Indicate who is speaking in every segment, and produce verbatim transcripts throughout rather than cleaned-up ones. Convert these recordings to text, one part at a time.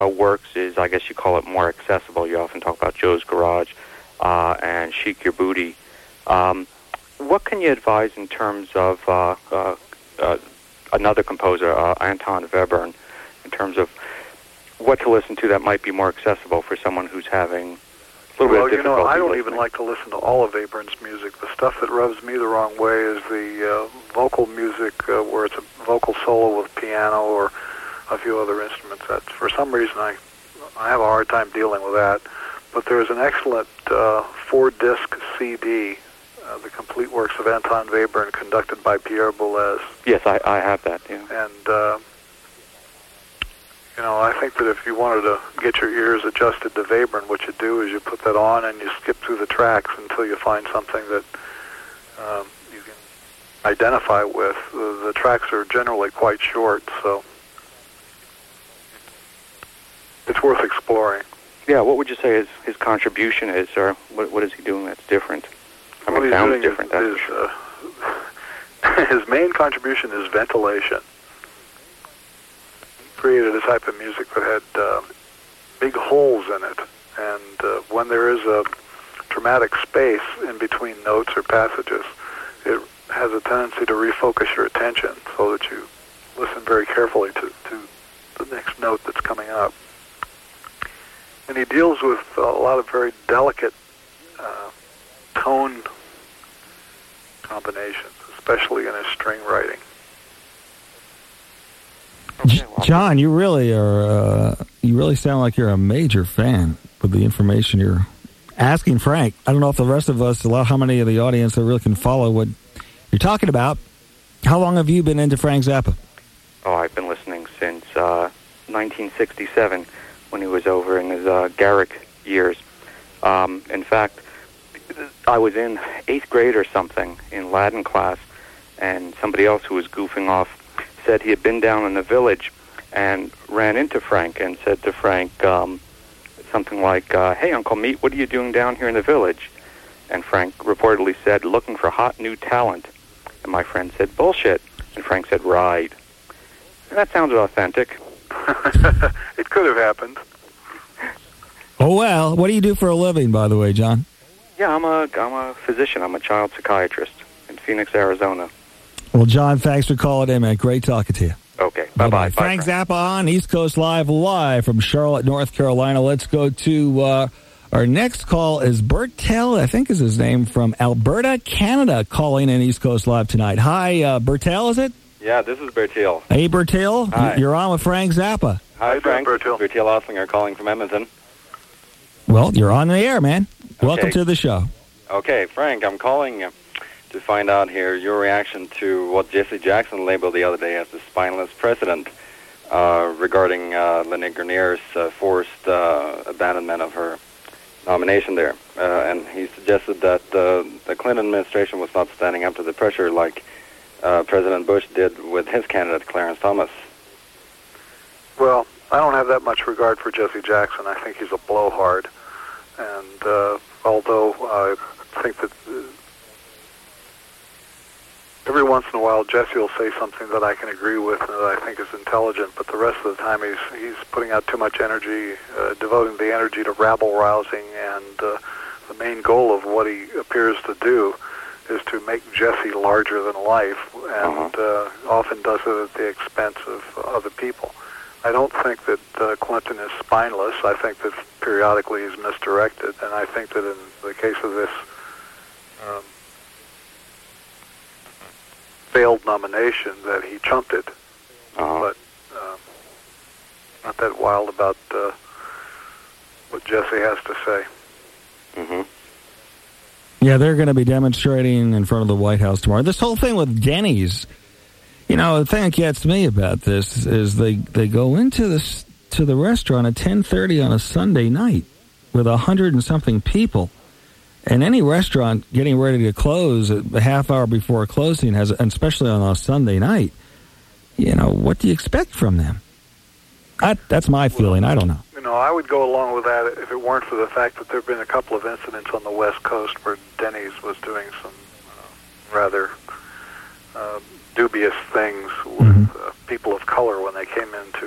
Speaker 1: uh, works is, I guess you call it more accessible. You often talk about Joe's Garage uh, and Chic Your Booty. Um, what can you advise in terms of uh, uh, uh, another composer, uh, Anton Webern, in terms of what to listen to that might be more accessible for someone who's having a little
Speaker 2: well,
Speaker 1: bit of difficulty?
Speaker 2: Well, you know, I don't
Speaker 1: listening.
Speaker 2: even like to listen to all of Webern's music. The stuff that rubs me the wrong way is the uh, vocal music uh, where it's a vocal solo with piano or a few other instruments. That, for some reason, I I have a hard time dealing with that. But there's an excellent uh, four-disc C D, uh, the complete works of Anton Webern, conducted by Pierre Boulez.
Speaker 1: Yes, I, I have that, yeah.
Speaker 2: And, uh, you know, I think that if you wanted to get your ears adjusted to Webern, what you do is you put that on and you skip through the tracks until you find something that um, you can identify with. The, the tracks are generally quite short, so it's worth exploring.
Speaker 1: Yeah, what would you say his, his contribution is, or what, what is he doing that's different? I mean,
Speaker 2: what
Speaker 1: it sounds
Speaker 2: he's
Speaker 1: different,
Speaker 2: doing
Speaker 1: that's
Speaker 2: is,
Speaker 1: for sure.
Speaker 2: uh, his main contribution is ventilation. He created a type of music that had uh, big holes in it, and uh, when there is a dramatic space in between notes or passages, it has a tendency to refocus your attention so that you listen very carefully to, to the next note that's coming up. And he deals with a lot of very delicate uh, tone combinations, especially in his string writing.
Speaker 3: Okay, well, John, you really are. Uh, you really sound like you're a major fan with the information you're asking Frank. I don't know if the rest of us, a lot, how many of the audience that really can follow what you're talking about. How long have you been into Frank Zappa?
Speaker 1: Oh, I've been listening since uh, nineteen sixty-seven. When he was over in his uh, Garrick years. Um, in fact, I was in eighth grade or something in Latin class, and somebody else who was goofing off said he had been down in the village and ran into Frank and said to Frank um, something like, uh, "Hey, Uncle Meat, what are you doing down here in the village?" And Frank reportedly said, "Looking for hot new talent." And my friend said, "Bullshit." And Frank said, "Right." And that sounded authentic.
Speaker 2: It could have happened.
Speaker 3: Oh, well. What do you do for a living, by the way, John?
Speaker 1: Yeah, I'm a, I'm a physician. I'm a child psychiatrist in Phoenix, Arizona.
Speaker 3: Well, John, thanks for calling in, man. Great talking to you.
Speaker 1: Okay, bye-bye.
Speaker 3: Bye-bye.
Speaker 1: Bye,
Speaker 3: Frank
Speaker 1: Frank.
Speaker 3: Zappa on East Coast Live, live from Charlotte, North Carolina. Let's go to uh, our next call is Bert Tell, I think is his name, from Alberta, Canada, calling in East Coast Live tonight. Hi, uh, Bertel, is it?
Speaker 4: Yeah, this is Bertil.
Speaker 3: Hey, Bertil.
Speaker 4: Hi.
Speaker 3: You're on with Frank Zappa.
Speaker 4: Hi,
Speaker 2: Hi,
Speaker 4: Frank.
Speaker 2: Bertil.
Speaker 4: Bertil Oslinger calling from Edmonton.
Speaker 3: Well, you're on the air, man. Welcome
Speaker 4: Okay.
Speaker 3: to the show.
Speaker 4: Okay, Frank, I'm calling uh, to find out here your reaction to what Jesse Jackson labeled the other day as the spineless president uh, regarding uh, Lenny Grenier's uh, forced uh, abandonment of her nomination there. Uh, and he suggested that uh, the Clinton administration was not standing up to the pressure like uh, President Bush did with his candidate, Clarence Thomas.
Speaker 2: Well, I don't have that much regard for Jesse Jackson. I think he's a blowhard. And uh, although I think that uh, every once in a while Jesse will say something that I can agree with and that I think is intelligent, but the rest of the time he's he's putting out too much energy, uh, devoting the energy to rabble-rousing, and uh, the main goal of what he appears to do is to make Jesse larger than life, and uh, often does it at the expense of other people. I don't think that uh, Clinton is spineless. I think that periodically he's misdirected, and I think that in the case of this um, failed nomination that he chumped it,
Speaker 1: Uh-huh.
Speaker 2: but um, not that wild about uh, what Jesse has to say.
Speaker 1: Mm-hmm.
Speaker 3: Yeah, they're going to be demonstrating in front of the White House tomorrow. This whole thing with Denny's, you know, the thing that gets me about this is they, they go into this to the restaurant at ten thirty on a Sunday night with a hundred and something people. And any restaurant getting ready to close a half hour before closing has, and especially on a Sunday night, you know, what do you expect from them? I, that's my feeling. I don't know.
Speaker 2: You know, I would go along with that if it weren't for the fact that there have been a couple of incidents on the West Coast where Denny's was doing some uh, rather uh, dubious things with
Speaker 3: Mm-hmm.
Speaker 2: uh, people of color when they came in to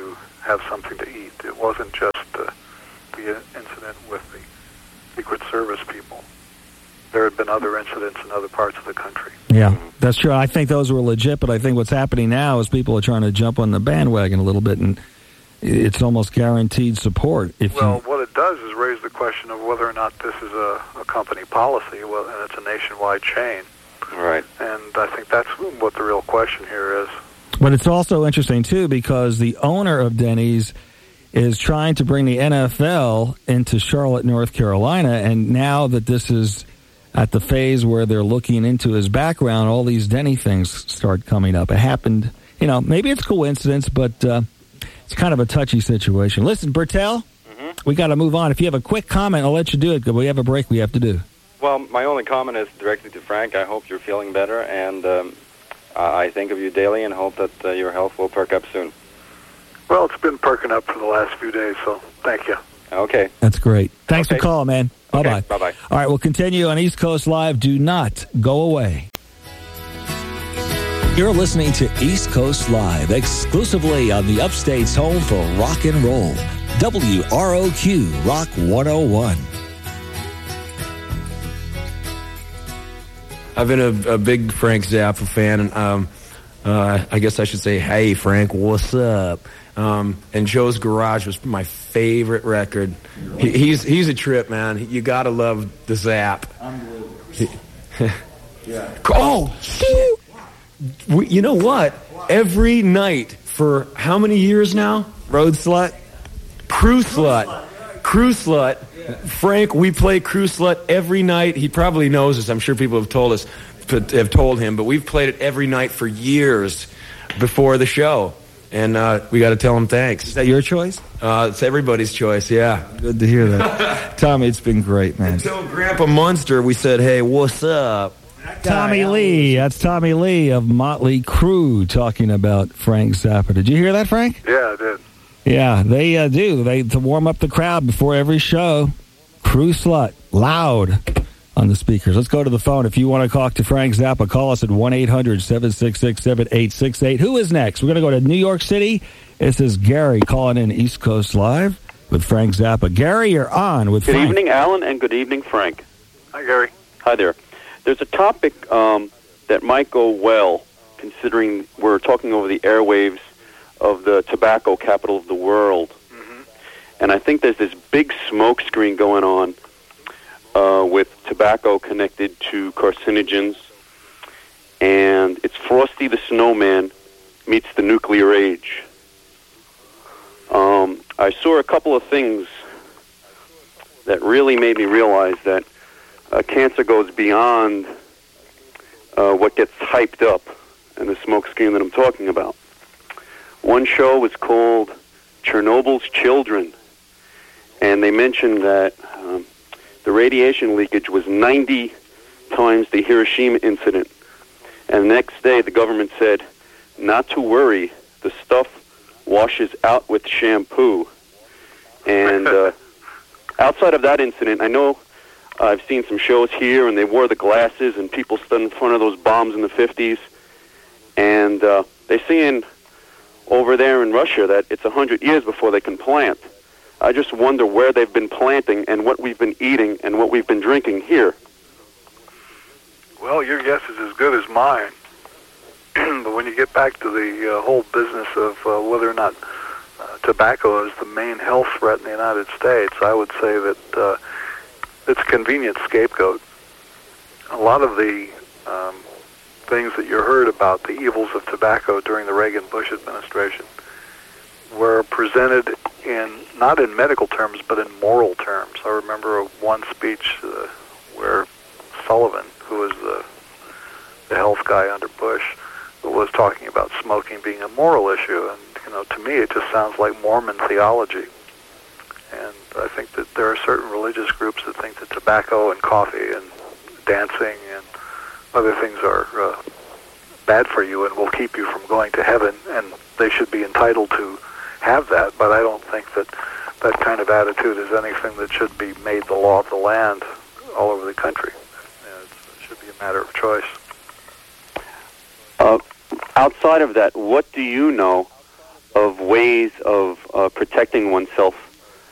Speaker 2: have something to eat. It wasn't just uh, the incident with the Secret Service people. There had been other incidents in other parts of the country.
Speaker 3: Yeah, that's true. I think those were legit, but I think what's happening now is people are trying to jump on the bandwagon a little bit, and it's almost guaranteed support. If
Speaker 2: well,
Speaker 3: you...
Speaker 2: what it does is raise the question of whether or not this is a, a company policy, well, and it's a nationwide chain.
Speaker 4: Right.
Speaker 2: And I think that's what the real question here is.
Speaker 3: But it's also interesting, too, because the owner of Denny's is trying to bring the N F L into Charlotte, North Carolina, and now that this is at the phase where they're looking into his background, all these Denny things start coming up. It happened, you know, maybe it's coincidence, but uh, it's kind of a touchy situation. Listen, Bertel, mm-hmm. we got to move on. If you have a quick comment, I'll let you do it, because we have a break we have to do.
Speaker 4: Well, my only comment is directly to Frank. I hope you're feeling better, and um, I think of you daily and hope that uh, your health will perk up soon.
Speaker 2: Well, it's been perking up for the last few days, so thank you.
Speaker 4: Okay.
Speaker 3: That's great. Thanks
Speaker 4: okay.
Speaker 3: for calling, man. Bye-bye.
Speaker 4: Okay, bye-bye.
Speaker 3: All right, we'll continue on East Coast Live. Do not go away.
Speaker 5: You're listening to East Coast Live, exclusively on the Upstate's home for rock and roll. W R O Q Rock one oh one.
Speaker 6: I've been a, a big Frank Zappa fan, and um, uh, I guess I should say, hey, Frank, what's up? Um, and Joe's Garage was my favorite record. He, he's he's a trip, man. You gotta love the Zap. Unbelievable. yeah. Oh, shit. We, you know what? Every night for how many years now? Road Slut? Crew Slut. Crew Slut. Frank, we play Crew Slut every night. He probably knows this. I'm sure people have told us, have told him, but we've played it every night for years before the show. And uh, we got to tell him thanks.
Speaker 3: Is that your choice?
Speaker 6: Uh, it's everybody's choice, yeah.
Speaker 3: Good to hear that. Tommy, it's been great, man.
Speaker 6: Until Grandpa Munster, we said, hey, what's up?
Speaker 3: Tommy Lee. That's Tommy Lee of Motley Crue talking about Frank Zappa. Did you hear that, Frank?
Speaker 2: Yeah, I did.
Speaker 3: Yeah, they uh, do. They to warm up the crowd before every show. Crew Slut, loud on the speakers. Let's go to the phone. If you want to talk to Frank Zappa, call us at one eight hundred seven six six seven eight six eight. Who is next? We're going to go to New York City. This is Gary calling in East Coast Live with Frank Zappa. Gary, you're on with
Speaker 7: Good
Speaker 3: Frank.
Speaker 7: evening, Alan, and good evening, Frank.
Speaker 2: Hi, Gary.
Speaker 7: Hi there. There's a topic um, that might go well, considering we're talking over the airwaves of the tobacco capital of the world. Mm-hmm. And I think there's this big smoke screen going on uh, with tobacco connected to carcinogens. And it's Frosty the Snowman meets the nuclear age. Um, I saw a couple of things that really made me realize that uh, cancer goes beyond uh, what gets hyped up in the smoke screen that I'm talking about. One show was called Chernobyl's Children, and they mentioned that um, the radiation leakage was ninety times the Hiroshima incident. And the next day, the government said, not to worry, the stuff washes out with shampoo. And uh, outside of that incident, I know uh, I've seen some shows here, and they wore the glasses, and people stood in front of those bombs in the fifties. And uh, they're seeing over there in Russia that it's one hundred years before they can plant. I just wonder where they've been planting and what we've been eating and what we've been drinking here.
Speaker 2: Well, your guess is as good as mine. But when you get back to the uh, whole business of uh, whether or not uh, tobacco is the main health threat in the United States, I would say that uh, it's a convenient scapegoat. A lot of the um, things that you heard about the evils of tobacco during the Reagan-Bush administration were presented in, not in medical terms, but in moral terms. I remember one speech uh, where Sullivan, who was the, the health guy under Bush, was talking about smoking being a moral issue. And, you know, to me, it just sounds like Mormon theology. And I think that there are certain religious groups that think that tobacco and coffee and dancing and other things are uh, bad for you and will keep you from going to heaven, and they should be entitled to have that. But I don't think that that kind of attitude is anything that should be made the law of the land all over the country. It should be a matter of choice.
Speaker 7: Uh, outside of that, what do you know of ways of uh, protecting oneself